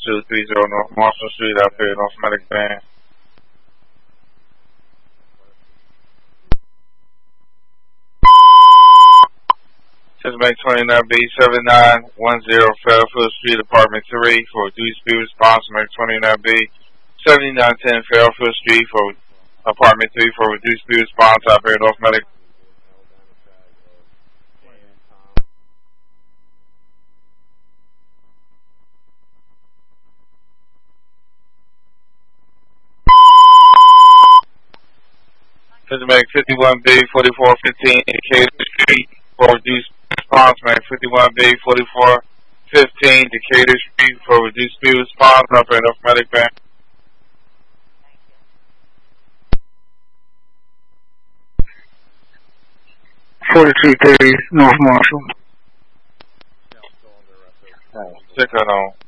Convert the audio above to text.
230 North Marshall Street, out here, North Medic Band. Suspect 29B 7910 Fairfield Street, Apartment 3 for reduced speed response. Suspect 29B 7910 Fairfield Street for Apartment 3 for reduced speed response. Out here, North Medic. Suspect 51B 4415 Decatur Street for reduced response. Suspect 51B 4415 Decatur Street for reduced speed response. Out here, North Medic Band. 4230 North Marshall. Sick on.